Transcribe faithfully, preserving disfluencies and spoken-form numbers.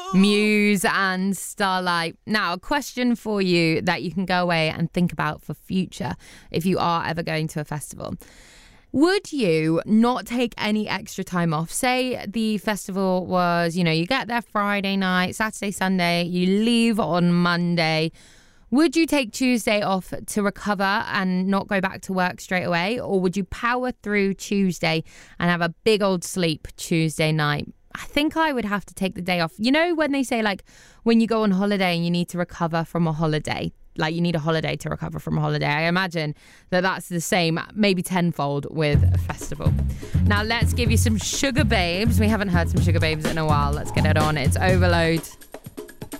Muse and Starlight. Now, a question for you that you can go away and think about for future if you are ever going to a festival. Would you not take any extra time off? Say the festival was, you know, you get there Friday night, Saturday, Sunday, you leave on Monday. Would you take Tuesday off to recover and not go back to work straight away? Or would you power through Tuesday and have a big old sleep Tuesday night? I think I would have to take the day off. You know when they say, like, when you go on holiday and you need to recover from a holiday, like you need a holiday to recover from a holiday. I imagine that that's the same, maybe tenfold with a festival. Now let's give you some Sugar Babes. We haven't heard some Sugar Babes in a while. Let's get it on. It's Overload.